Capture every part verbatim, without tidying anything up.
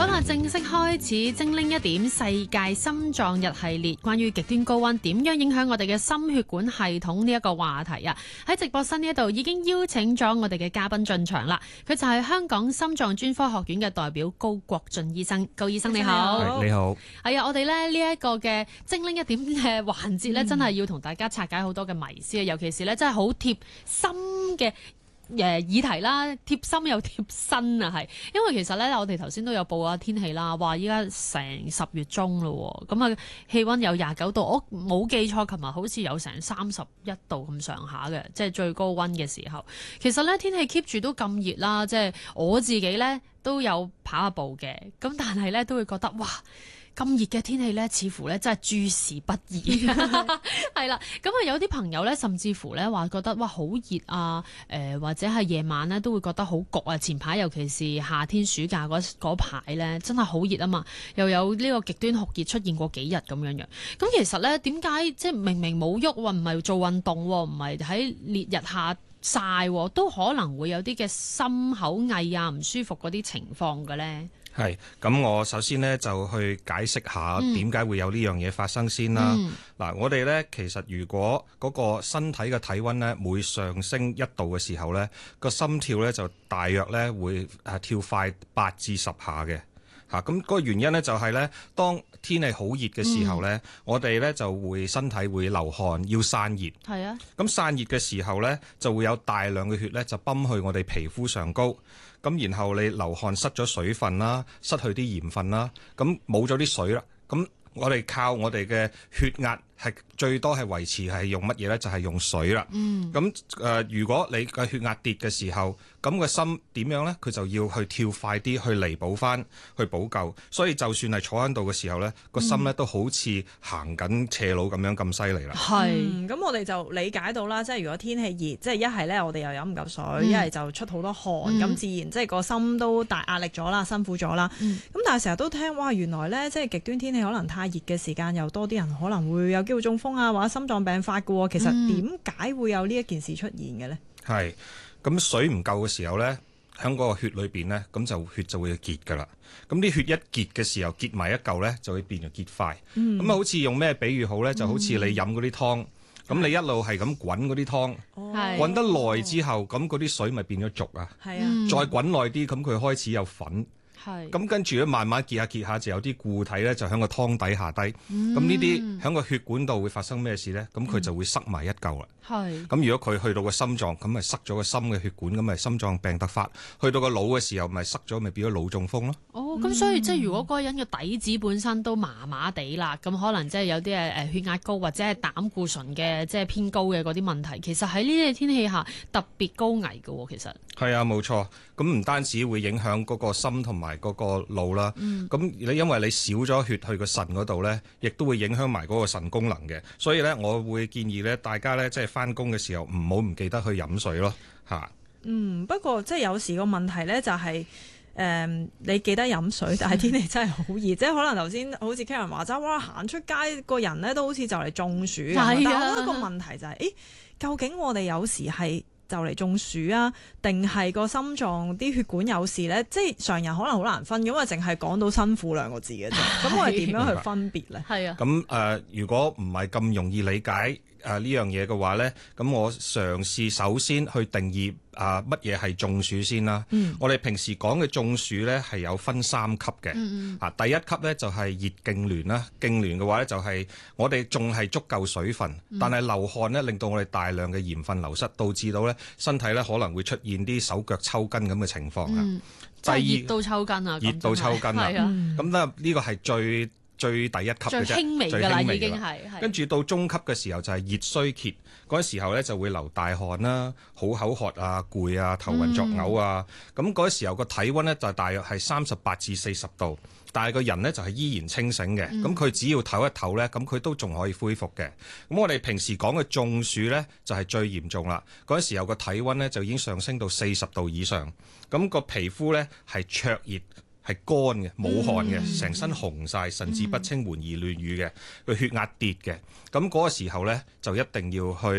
好啦，正式開始精靈一點世界心臟日系列，關於極端高溫點樣影響我哋嘅心血管系統呢一個話題啊！喺直播室呢一度已經邀請咗我哋嘅嘉賓進場啦，佢就係香港心臟專科學院嘅代表高國進醫生。高醫生你好， 你好。 係啊，我哋咧呢一個嘅精靈一點嘅環節咧，真係要同大家拆解好多嘅迷思啊，尤其是咧真係好貼心嘅。誒議題啦，貼心又貼身啊，係，因為其實咧，我哋頭先都有報下天氣啦，話依家成十月中咯，咁啊氣温有廿九度，我冇記錯，琴日好似有成三十一度咁上下嘅，即係最高温嘅時候。其實咧天氣 keep 住都咁熱啦，即係我自己咧都有跑下步嘅，咁但係咧都會覺得哇！咁熱嘅天氣咧，似乎咧真係諸事不宜，係啦。咁啊，有啲朋友咧，甚至乎咧話覺得哇好熱啊，誒、呃、或者係夜晚咧都會覺得好焗啊。前排尤其是夏天暑假嗰排咧，真係好熱啊嘛，又有呢個極端酷熱出現過幾日咁樣樣。咁其實咧，點解即係明明冇喐喎，唔係做運動喎，唔係喺烈日下曬，都可能會有啲嘅心口翳啊、唔舒服嗰啲情況嘅咧？ 係，咁我首先呢，就去解釋下點解會有呢樣嘢發生先啦。嗱、嗯，我哋呢，其實如果嗰個身體嘅體溫呢，每上升一度嘅時候呢，個心跳呢就大約呢會誒跳快八至十下嘅。嚇，咁嗰個原因呢，就係呢，當天氣好熱嘅時候呢，嗯、我哋呢就會身體會流汗，要散熱。係啊。咁散熱嘅時候呢，就會有大量嘅血呢就泵去我哋皮膚上高。咁然後你流汗失咗水分啦，失去啲鹽分啦，咁冇咗啲水啦，咁我哋靠我哋嘅血壓係最多係維持係用乜嘢呢？就係、是、用水啦。嗯。咁誒、呃，如果你嘅血壓跌嘅時候，咁個心點樣呢？佢就要去跳快啲去彌補翻，去補救。所以就算係坐喺度嘅時候呢，個心呢都好似行緊斜路咁樣咁犀利啦。 係、嗯。咁我哋就理解到啦，即係如果天氣熱，即係一係呢，我哋又飲唔夠水，一係、嗯、就出好多汗，咁、嗯、自然即係個心都大壓力咗啦，辛苦咗啦。咁、嗯、但係成日都聽，哇！原來呢，即係極端天氣可能太熱嘅時間又多啲人可能會有機會中風啊，或者心臟病發嘅喎。其實點解會有呢一件事出現嘅呢？係。 咁水唔夠嘅時候呢，喺嗰個血裏邊呢，咁就血就會結㗎啦。咁啲血一結嘅時候，結埋一嚿呢，就會變咗結塊。咁啊、嗯，好似用咩比喻好呢？就好似你飲嗰啲湯，咁、嗯、你一路係咁滾嗰啲湯，哦、滾得耐之後，咁嗰啲水咪變咗濁啊。係啊、嗯，再滾耐啲，咁佢開始有粉。係，咁跟住咧，慢慢結下結下，就有啲固體咧，就喺個湯底下低。咁呢啲喺個血管度會發生咩事咧？咁佢、嗯、就會塞埋一嚿啦。係。咁如果佢去到個心臟，咁咪塞咗個心嘅血管，咁咪心臟病突發。去到個腦嘅時候，咪塞咗，咪變咗腦中風咯。哦，咁所以即係如果嗰個人嘅底子本身都麻麻地啦，咁可能即係有啲誒誒血壓高或者係膽固醇嘅即係偏高嘅嗰啲問題，其實喺呢啲天氣下特別高危嘅喎，其實。係啊，冇錯。咁唔單止會影響嗰個心同埋嗰個腦啦，咁你、嗯、因為你少咗血去個腎嗰度咧，亦都會影響埋嗰個腎功能嘅，所以咧我會建議咧大家咧即係翻工嘅時候唔好唔記得去飲水咯，嚇。嗯， 不過即係有時個問題咧就係、是、誒、呃、你記得飲水，但係天氣真係好熱，即係可能頭先好似 Karen 話齋，哇行出街個人咧都好似就嚟中暑咁。但係我覺得個問題就係、是，誒究竟我哋有時係就嚟中暑啊，定係個心臟啲血管有事咧？即係常人可能好難分，因為淨係講到辛苦兩個字嘅啫。咁我哋點樣去分別咧？係啊。咁誒、 呃，如果唔係咁容易理解。誒呢、啊、樣嘢嘅話呢，咁我嘗試首先去定義啊乜嘢係中暑先啦。嗯、我哋平時講嘅中暑呢係有分三級嘅。嗯嗯啊，第一級呢就係、是、熱痙攣啦，痙攣嘅話呢，就係、是、我哋仲係足夠水分，嗯、但係流汗呢令到我哋大量嘅鹽分流失，導致到呢身體呢可能會出現啲手腳抽筋咁嘅情況啊。嗯、第二熱到抽筋啊！熱到抽筋啊！咁呢呢個係最最第一級嘅啫，最輕微㗎啦，已經係。跟住到中級嘅時候就係熱衰竭，嗰陣時候咧就會流大汗啦，好口渴啊、攰啊、頭暈作嘔啊。咁嗰陣時候個體温咧就大約係三十八至四十度，但係個人咧就係依然清醒嘅。咁佢、嗯、只要唞一唞咧，咁佢都仲可以恢復嘅。咁我哋平時講嘅中暑咧就係最嚴重啦。嗰陣時候個體温咧就已經上升到四十度以上，咁個皮膚咧係灼熱。係乾嘅，冇汗嘅，成、嗯、身紅晒，神志不清，悶而亂語嘅，個血壓跌嘅，咁嗰個時候咧就一定要去誒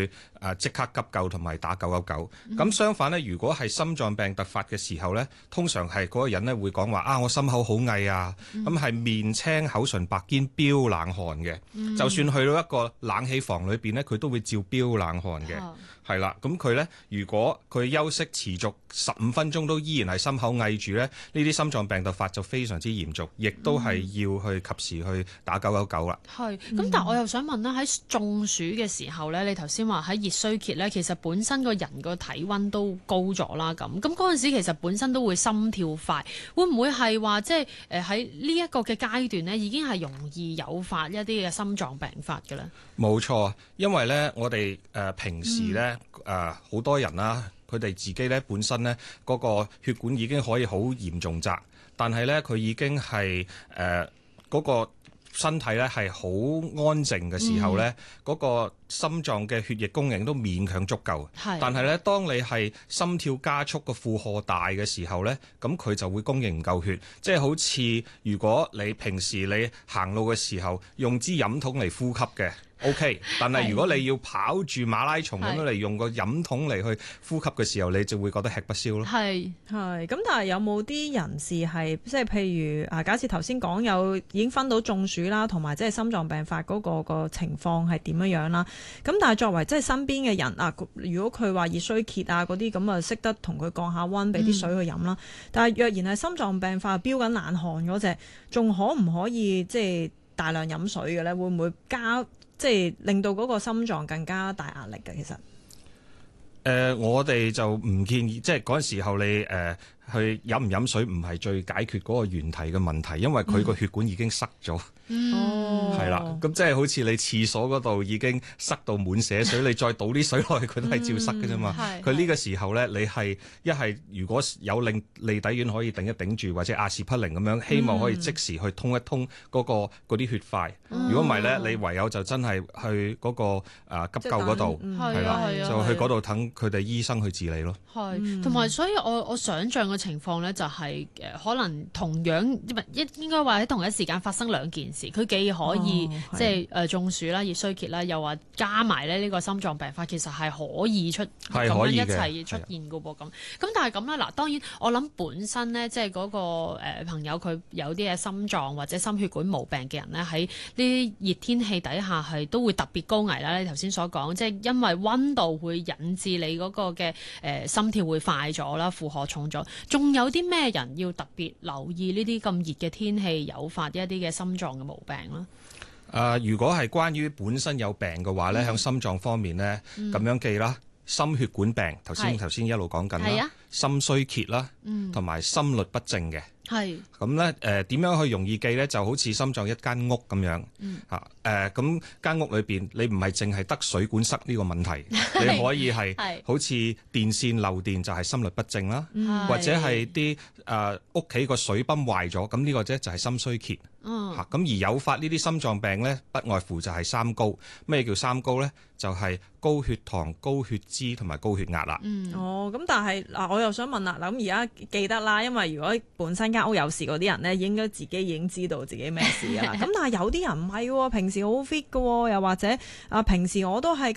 誒即刻急救同埋打九一九。咁相反咧，如果係心臟病突發嘅時候咧，通常係嗰個人咧會講話啊，我心口好翳啊，咁係、嗯、面青口唇白兼飆冷汗嘅。嗯、就算去到一個冷氣房裏邊咧，佢都會照飆冷汗嘅。係啦、嗯，咁佢咧如果佢休息持續十五分鐘都依然係心口翳住咧，呢啲心臟病突發就非常之嚴重，亦都係要去及時去打九一九啦。係、 嗯，咁但係我又想問啦，喺中暑嘅時候咧，你頭先話喺熱衰竭咧，其實本身個人個體溫都高咗啦，咁咁嗰陣時其實本身都會心跳快，會唔會係話即係誒喺呢一個嘅階段咧，已經係容易誘發一啲嘅心臟病發嘅咧？ 冇錯，因為咧我哋誒、呃、平時咧誒好多人啦，佢哋自己咧本身咧嗰個血管已經可以好嚴重窄，但係咧佢已經係誒嗰個身體咧係好安靜嘅時候咧，嗰、嗯、個心臟嘅血液供應都勉強足夠。係，但係咧，當你係心跳加速個負荷大嘅時候咧，咁佢就會供應唔夠血。即係好似如果你平時你行路嘅時候用支飲筒嚟呼吸嘅。O.K.， 但係如果你要跑住馬拉松咁樣嚟用個飲筒嚟去呼吸嘅時候，你就會覺得吃不消咯。係係咁，但係有冇啲人士係即係譬如啊？假設頭先講有已經分到中暑啦，同埋即係心臟病發嗰個個情況係點樣樣啦？咁但係作為即係身邊嘅人啊，如果佢話熱衰竭啊嗰啲咁啊，識得同佢降下溫，俾啲水去飲啦。嗯、但係若然係心臟病發飆緊冷汗嗰隻，仲可唔可以即係大量飲水嘅咧？會唔會加？即係令到嗰個心臟更加大壓力嘅，其實。誒、 呃，我哋就唔建議，即係嗰陣時候你誒。呃去飲唔飲水唔係最解決嗰個原題嘅問題，因為佢個血管已經塞咗，係啦、嗯，咁即係好似你廁所嗰度已經塞到滿瀉水，你再倒啲水落去，佢都係照塞嘅啫嘛。佢呢、嗯、個時候咧，你係一係如果有令利底丸可以頂一頂住，或者阿士匹靈咁樣，希望可以即時去通一通嗰、嗰個嗰啲血塊。如果唔係咧，你唯有就真係去嗰、嗰個、呃、急救嗰度，係啦，就去嗰度等佢哋醫生去治理咯。 係，同埋所以我我想象嘅情況咧，就係誒可能同樣應應該話喺同一時間發生兩件事，佢既可以、哦、即係誒中暑啦、熱衰竭啦，又話加埋咧呢個心臟病發，其實係可以出咁樣一齊出現噶噃咁。咁但係咁啦，嗱當然我諗本身咧，即係嗰個誒朋友佢有啲嘅心臟或者心血管毛病嘅人咧，喺呢啲熱天氣底下係都會特別高危啦。你頭先所講，即係因為溫度會引致你嗰個嘅誒心跳會快咗啦，負荷重咗。仲有啲咩人要特別留意呢啲咁熱嘅天氣誘發一啲嘅心臟嘅毛病咧？誒、 呃，如果係關於本身有病嘅話咧，喺、嗯、心臟方面咧，咁、嗯、樣記啦，心血管病頭先頭先一路講緊啦，啊、心衰竭啦，同埋、嗯、心律不正嘅。係咁咧，誒點、呃、樣去容易記咧？就好似心臟一間屋咁樣嚇，誒咁間屋裏邊，你唔係淨係得水管塞呢個問題，你可以係好似電線漏電就係心律不正啦，或者係啲誒屋企個水泵壞咗，咁呢個啫就係心衰竭嚇。咁、嗯啊、而誘發呢啲心臟病咧，不外乎就係三高。咩叫三高咧？就係、是、高血糖、高血脂同埋高血壓啦。 嗯、哦，咁但係嗱，我又想問啦，嗱咁而家記得啦，因為如果本身間屋有事嗰啲人咧，應該自己已經知道自己咩事㗎啦。咁但係有啲人唔係喎，平時好 fit 㗎喎，又或者啊平時我都係。